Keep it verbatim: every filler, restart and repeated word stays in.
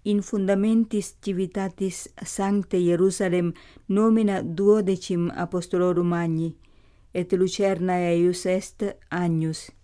in fundamentis civitatis sancte Hierusalem nomina duodecim apostolorum magni, et lucerna eius est agnus.